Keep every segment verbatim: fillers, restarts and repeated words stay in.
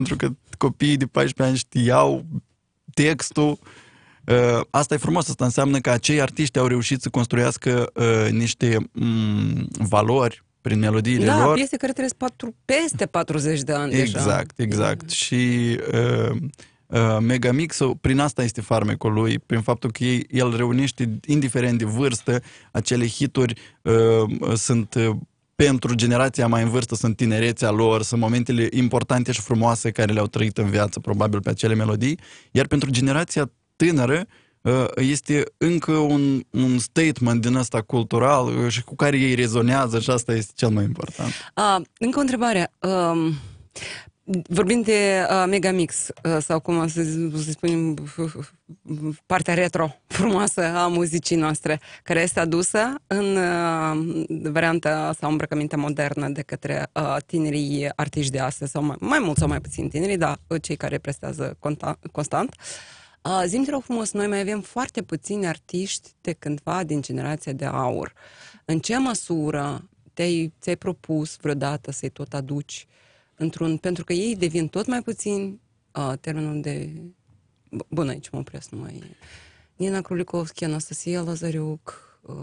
pentru că copiii de paisprezece ani știau textul. Uh, asta e frumos, asta înseamnă că acei artiști au reușit să construiască uh, niște um, valori prin melodiile da, lor. Da, piese care trăiesc patru, peste patruzeci de ani exact, deja. Exact, Și uh, uh, Megamix-ul, prin asta este farmecul lui, prin faptul că ei, el reunește, indiferent de vârstă, acele hituri uh, sunt... Uh, pentru generația mai în vârstă sunt tinerețea lor, sunt momentele importante și frumoase care le-au trăit în viață, probabil pe acele melodii, iar pentru generația tânără este încă un, un statement din ăsta cultural și cu care ei rezonează și asta este cel mai important. A, încă o întrebare. Um, Vorbind de uh, Megamix, uh, sau cum să, să spunem, partea retro frumoasă a muzicii noastre, care este adusă în uh, varianta sau îmbrăcăminte modernă de către uh, tinerii artiști de astăzi, sau mai, mai mult sau mai puțin tinerii, dar cei care prestează constant. Uh, Zi-mi, te rog frumos, noi mai avem foarte puțini artiști de cândva din generația de aur. În ce măsură te-ai, ți-ai propus vreodată să-i tot aduci într-un, pentru că ei devin tot mai puțin uh, termenul de... Bun, aici mă opresc, nu mai... Nina Krulikovski, Anastasia Lazariuc, uh,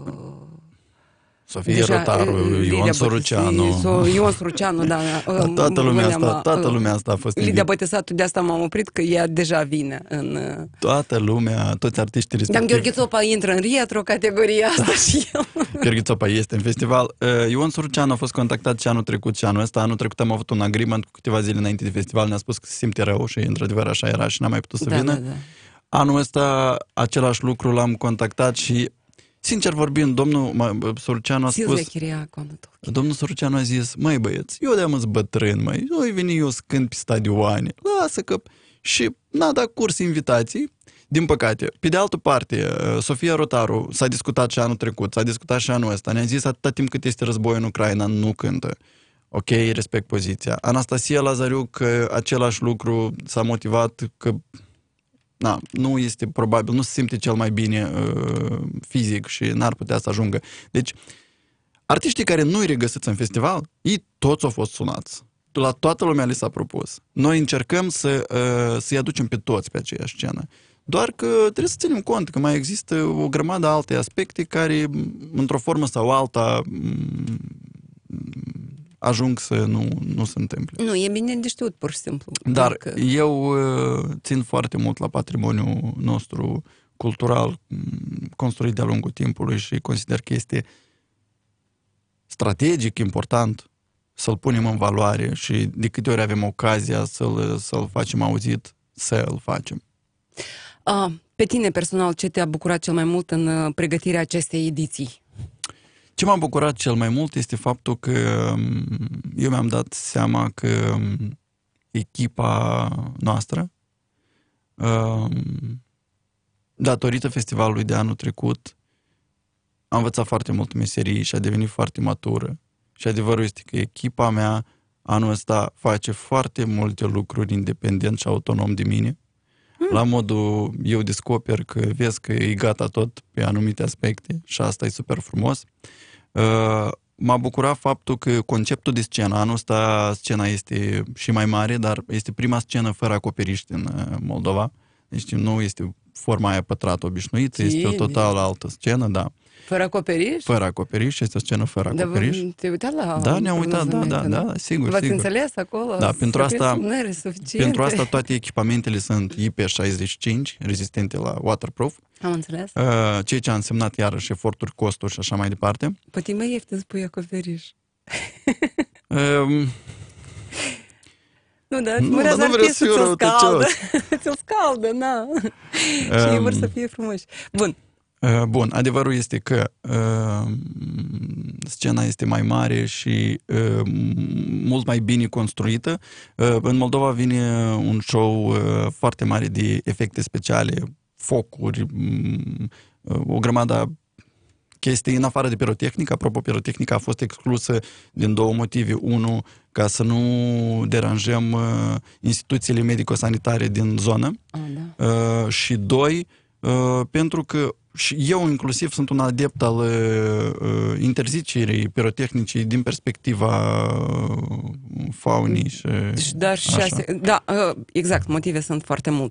Sofia Rotaru, Ion Soruceanu. Ion Soruceanu, da. da toată lumea asta, toată lumea asta a fost... Lidia Bătesatu, de asta m-am oprit, că ea deja vine în... Toată lumea, toți artiștii respectivi. Dar Gheorghe Țopa intră în retro categoria asta da. Și el. Gheorghe Țopa este în festival. Ion Soruceanu a fost contactat și anul trecut și anul ăsta. Anul trecut am avut un agreement cu câteva zile înainte de festival, ne-a spus că se simte rău și într-adevăr așa era și n-a mai putut să da, vină. Da, da. Anul ăsta același lucru l-am contactat și sincer vorbind, domnul Soruceanu a spus... Domnul Soruceanu a zis, măi băieți, eu de-am bătrân, măi, eu veni eu să cânt pe stadioane, lasă că... Și n-a dat curs invitații, din păcate. Pe de altă parte, Sofia Rotaru s-a discutat și anul trecut, s-a discutat și anul ăsta, ne-a zis atâta timp cât este război în Ucraina, nu cântă. Ok, respect poziția. Anastasia Lazariuc, același lucru s-a motivat că... Na, nu este probabil, nu se simte cel mai bine uh, fizic și n-ar putea să ajungă. Deci, artiștii care nu-i regăsiți în festival, ei toți au fost sunați. La toată lumea li s-a propus. Noi încercăm să, uh, să-i aducem pe toți pe aceeași scenă. Doar că trebuie să ținem cont că mai există o grămadă alte aspecte care, într-o formă sau alta, ajung să nu, nu se întâmple. Nu, e bine de știut, pur și simplu. Dar că... eu țin foarte mult la patrimoniul nostru cultural construit de-a lungul timpului și consider că este strategic important să-l punem în valoare și de câte ori avem ocazia să-l, să-l facem auzit, să-l facem. A, pe tine personal, ce te-a bucurat cel mai mult în pregătirea acestei ediții? Ce m-a bucurat cel mai mult este faptul că eu mi-am dat seama că echipa noastră, datorită festivalului de anul trecut, a învățat foarte mult meserii și a devenit foarte matură. Și adevărul este că echipa mea anul ăsta face foarte multe lucruri independent și autonom de mine. Mm. La modul, eu descoper că vezi că e gata tot pe anumite aspecte și asta e super frumos. Uh, m-a bucurat faptul că conceptul de scenă, anul ăsta scena este și mai mare, dar este prima scenă fără acoperiș din Moldova. Deci nu este forma aia pătrată obișnuită, este o total altă scenă, da. Fără acoperiș? Fără acoperiș, este o scenă fără acoperiș. Dar te-ai uitat la... Da, ne-am uitat, da, da, da, sigur, V-ați sigur. înțeles acolo? Da, pentru asta, pentru asta toate toate echipamentele sunt I P șaizeci și cinci, rezistente la waterproof. Am înțeles. Uh, ceea ce a însemnat iarăși eforturi, costuri și așa mai departe. Poate mai ieftin spui acoperiș. Um, Nu, dar nu, mărează dar nu artistul ți-l scaldă. Ți-l scaldă, na. Și ei vor să fie frumoși. Bun. Uh, bun, adevărul este că uh, scena este mai mare și uh, mult mai bine construită. Uh, în Moldova vine un show uh, foarte mare de efecte speciale, focuri, uh, o grămadă chestii în afară de pirotehnică. Apropo, pirotehnica a fost exclusă din două motive. Unu, ca să nu deranjăm uh, instituțiile medico-sanitare din zonă. Ah, da. uh, și doi, uh, pentru că și eu inclusiv sunt un adept al uh, interzicerii pirotehnicii din perspectiva uh, faunii și Dar și așa. astea, da, uh, exact, motive sunt foarte multe.